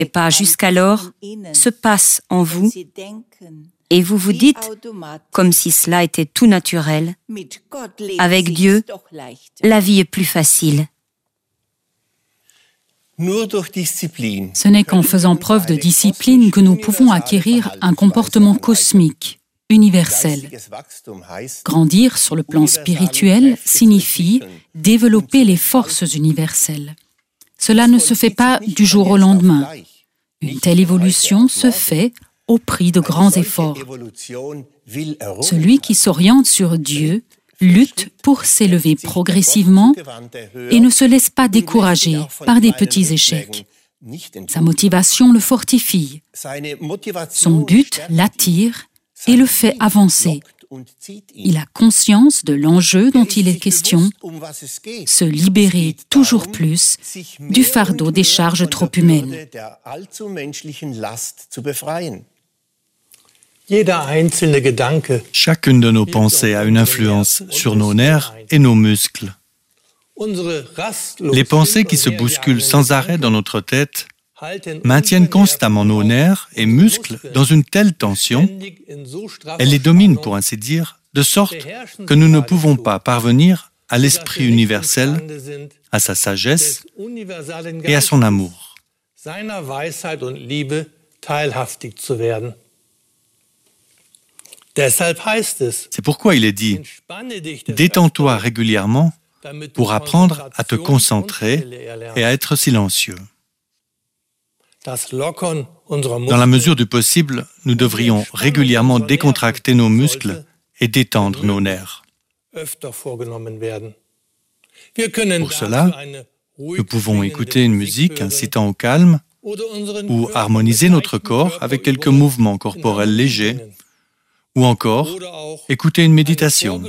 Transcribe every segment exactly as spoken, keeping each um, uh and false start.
et pas jusqu'alors se passe en vous et vous vous dites, comme si cela était tout naturel, avec Dieu, la vie est plus facile. Ce n'est qu'en faisant preuve de discipline que nous pouvons acquérir un comportement cosmique, universel. Grandir sur le plan spirituel signifie développer les forces universelles. Cela ne se fait pas du jour au lendemain. Une telle évolution se fait au prix de grands efforts. Celui qui s'oriente sur Dieu lutte pour s'élever progressivement et ne se laisse pas décourager par des petits échecs. Sa motivation le fortifie. Son but l'attire et le fait avancer. Il a conscience de l'enjeu dont il est question, se libérer toujours plus du fardeau des charges trop humaines. Chacune de nos pensées a une influence sur nos nerfs et nos muscles. Les pensées qui se bousculent sans arrêt dans notre tête maintiennent constamment nos nerfs et muscles dans une telle tension, elles les dominent pour ainsi dire, de sorte que nous ne pouvons pas parvenir à l'esprit universel, à sa sagesse et à son amour. C'est pourquoi il est dit « Détends-toi régulièrement pour apprendre à te concentrer et à être silencieux ». Dans la mesure du possible, nous devrions régulièrement décontracter nos muscles et détendre nos nerfs. Pour cela, nous pouvons écouter une musique incitant au calme ou harmoniser notre corps avec quelques mouvements corporels légers ou encore écouter une méditation.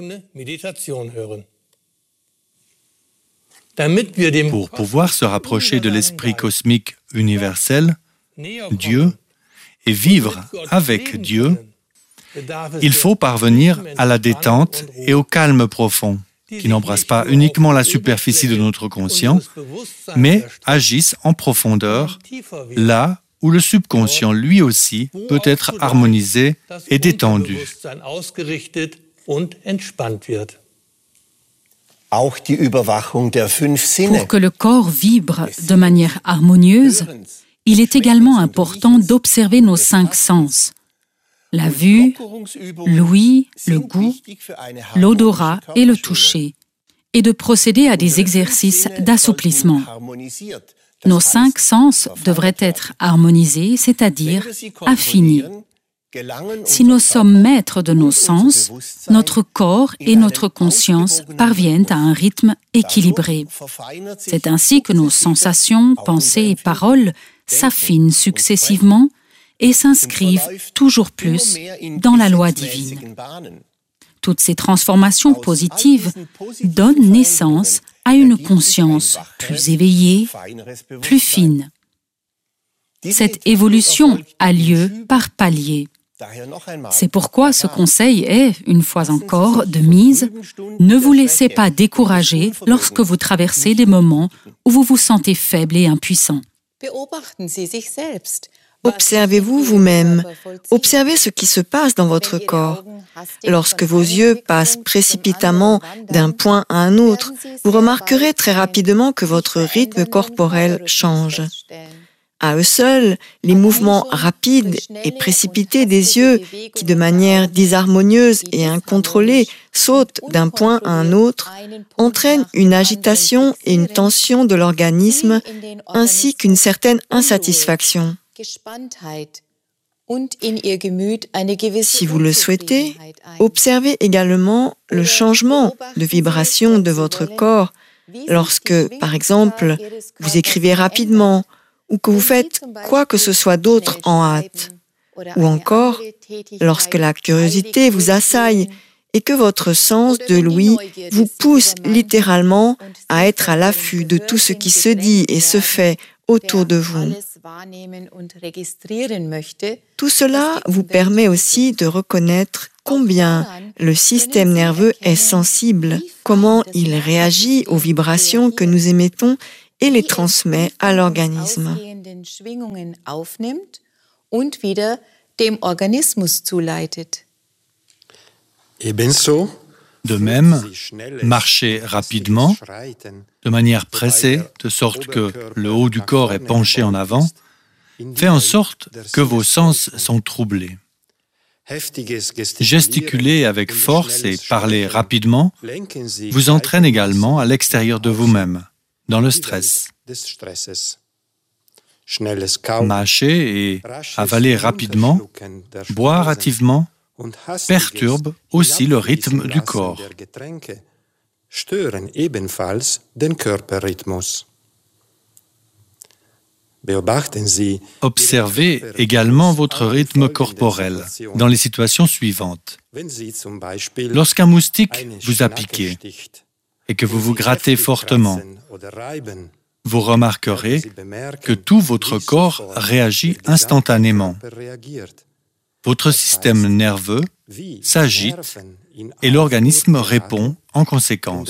Pour pouvoir se rapprocher de l'esprit cosmique universel, Dieu, et vivre avec Dieu, il faut parvenir à la détente et au calme profond, qui n'embrasse pas uniquement la superficie de notre conscient, mais agissent en profondeur, là où le subconscient lui aussi peut être harmonisé et détendu. Pour que le corps vibre de manière harmonieuse, il est également important d'observer nos cinq sens. La vue, l'ouïe, le goût, l'odorat et le toucher, et de procéder à des exercices d'assouplissement. Nos cinq sens devraient être harmonisés, c'est-à-dire affinés. Si nous sommes maîtres de nos sens, notre corps et notre conscience parviennent à un rythme équilibré. C'est ainsi que nos sensations, pensées et paroles s'affinent successivement et s'inscrivent toujours plus dans la loi divine. Toutes ces transformations positives donnent naissance à une conscience plus éveillée, plus fine. Cette évolution a lieu par paliers. C'est pourquoi ce conseil est, une fois encore, de mise. Ne vous laissez pas décourager lorsque vous traversez des moments où vous vous sentez faible et impuissant. Observez-vous vous-même. Observez ce qui se passe dans votre corps. Lorsque vos yeux passent précipitamment d'un point à un autre, vous remarquerez très rapidement que votre rythme corporel change. À eux seuls, les mouvements rapides et précipités des yeux qui, de manière disharmonieuse et incontrôlée, sautent d'un point à un autre, entraînent une agitation et une tension de l'organisme, ainsi qu'une certaine insatisfaction. Si vous le souhaitez, observez également le changement de vibration de votre corps lorsque, par exemple, vous écrivez rapidement, ou que vous faites quoi que ce soit d'autre en hâte, ou encore lorsque la curiosité vous assaille et que votre sens de l'ouïe vous pousse littéralement à être à l'affût de tout ce qui se dit et se fait autour de vous. Tout cela vous permet aussi de reconnaître combien le système nerveux est sensible, comment il réagit aux vibrations que nous émettons et les transmet à l'organisme. De même, marcher rapidement, de manière pressée, de sorte que le haut du corps est penché en avant, fait en sorte que vos sens sont troublés. Gesticuler avec force et parler rapidement vous entraîne également à l'extérieur de vous-même, dans le stress. Mâcher et avaler rapidement, boire hâtivement, perturbe aussi le rythme du corps. Observez également votre rythme corporel dans les situations suivantes. Lorsqu'un moustique vous a piqué et que vous vous grattez fortement, vous remarquerez que tout votre corps réagit instantanément. Votre système nerveux s'agite et l'organisme répond en conséquence.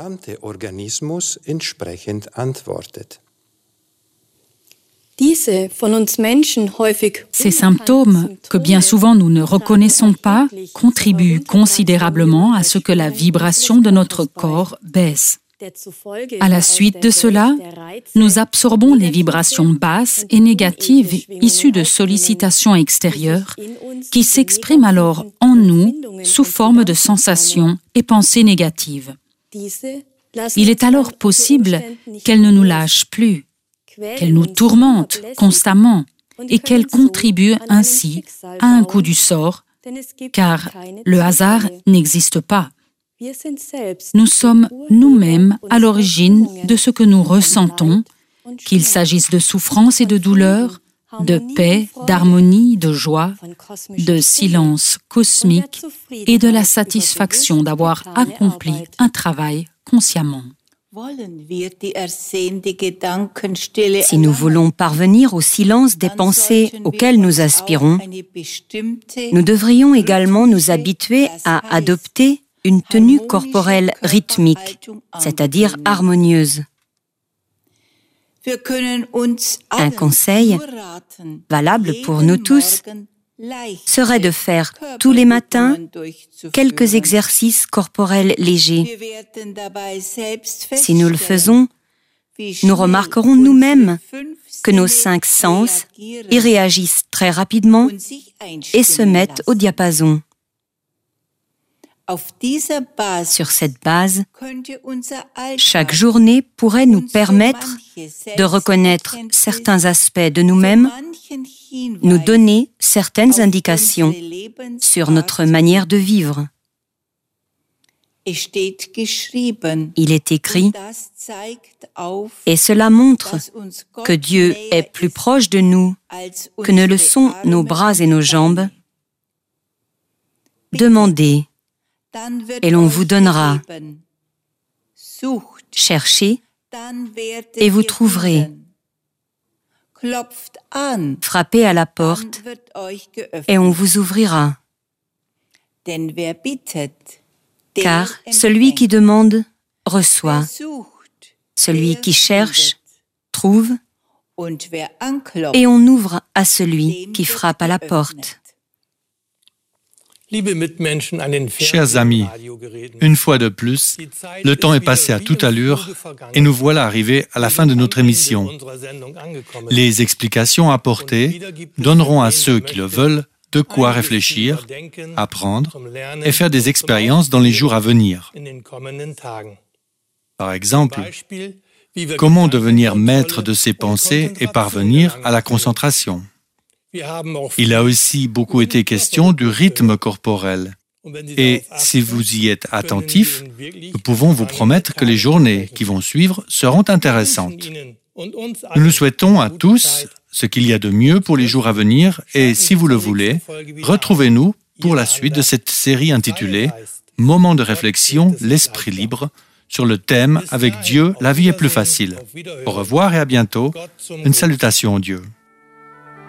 Ces symptômes, que bien souvent nous ne reconnaissons pas, contribuent considérablement à ce que la vibration de notre corps baisse. À la suite de cela, nous absorbons les vibrations basses et négatives issues de sollicitations extérieures qui s'expriment alors en nous sous forme de sensations et pensées négatives. Il est alors possible qu'elles ne nous lâchent plus, qu'elles nous tourmentent constamment et qu'elles contribuent ainsi à un coup du sort, car le hasard n'existe pas. Nous sommes nous-mêmes à l'origine de ce que nous ressentons, qu'il s'agisse de souffrance et de douleur, de paix, d'harmonie, de joie, de silence cosmique et de la satisfaction d'avoir accompli un travail consciemment. Si nous voulons parvenir au silence des pensées auxquelles nous aspirons, nous devrions également nous habituer à adopter une tenue corporelle rythmique, c'est-à-dire harmonieuse. Un conseil valable pour nous tous serait de faire tous les matins quelques exercices corporels légers. Si nous le faisons, nous remarquerons nous-mêmes que nos cinq sens y réagissent très rapidement et se mettent au diapason. Sur cette base, chaque journée pourrait nous permettre de reconnaître certains aspects de nous-mêmes, nous donner certaines indications sur notre manière de vivre. Il est écrit, et cela montre que Dieu est plus proche de nous que ne le sont nos bras et nos jambes. Demandez, et l'on vous donnera. Cherchez, et vous trouverez. Frappez à la porte, et on vous ouvrira. Car celui qui demande, reçoit. Celui qui cherche, trouve. Et on ouvre à celui qui frappe à la porte. Chers amis, une fois de plus, le temps est passé à toute allure et nous voilà arrivés à la fin de notre émission. Les explications apportées donneront à ceux qui le veulent de quoi réfléchir, apprendre et faire des expériences dans les jours à venir. Par exemple, comment devenir maître de ses pensées et parvenir à la concentration. Il a aussi beaucoup été question du rythme corporel. Et si vous y êtes attentifs, nous pouvons vous promettre que les journées qui vont suivre seront intéressantes. Nous nous souhaitons à tous ce qu'il y a de mieux pour les jours à venir et, si vous le voulez, retrouvez-nous pour la suite de cette série intitulée « Moment de réflexion, l'esprit libre » sur le thème « Avec Dieu, la vie est plus facile ». Au revoir et à bientôt. Une salutation au Dieu.